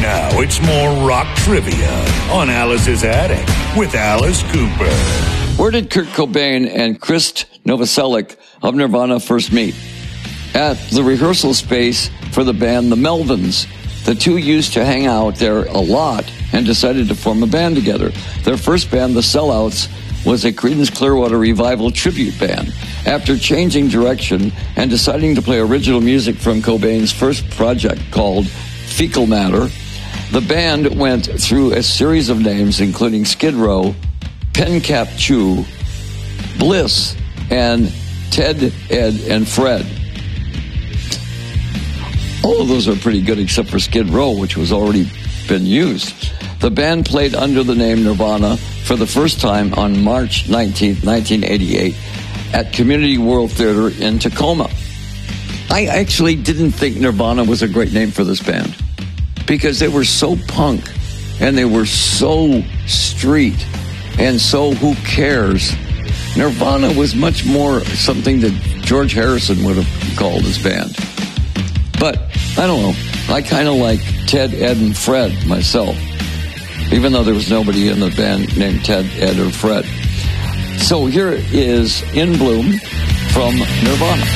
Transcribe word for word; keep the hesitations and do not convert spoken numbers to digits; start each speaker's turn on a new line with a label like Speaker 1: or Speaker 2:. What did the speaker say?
Speaker 1: Now it's more rock trivia on Alice's Attic with Alice Cooper.
Speaker 2: Where did Kurt Cobain and Krist Novoselic of Nirvana first meet? At the rehearsal space for the band The Melvins. The two used to hang out there a lot and decided to form a band together. Their first band, The Sellouts, was a Creedence Clearwater Revival tribute band. After changing direction and deciding to play original music from Cobain's first project called Fecal Matter, the band went through a series of names including Skid Row, Pencap Chew, Bliss, and Ted, Ed, and Fred. All of those are pretty good except for Skid Row, which was already been used. The band played under the name Nirvana for the first time on March nineteenth, nineteen eighty-eight at Community World Theater in Tacoma. I actually didn't think Nirvana was a great name for this band because they were so punk and they were so street and so who cares. Nirvana was much more something that George Harrison would have called his band. But I don't know. I kind of like Ted, Ed, and Fred myself, even though there was nobody in the band named Ted, Ed, or Fred. So here is In Bloom from Nirvana.